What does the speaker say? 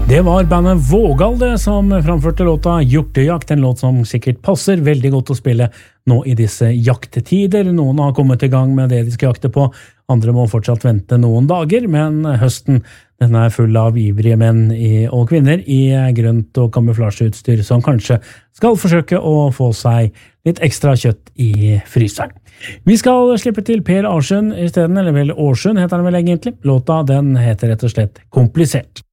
Det var bandet Vågal det som framførte låta Hjortejakt, en låt som sikkert passer veldig godt å spille nå i disse jaktetider. Noen har kommet i gang med det de skal jakte på, andre må fortsatt vente noen dager, men høsten den er full av ivrige menn og kvinner i grønt og kamuflasjeutstyr som kanskje skal forsøke å få seg litt ekstra kjøtt i fryseren. Vi skal slippe til Per Arsund i stedet, eller vel Årsund heter han vel egentlig. Låta den heter rett og slett Komplisert.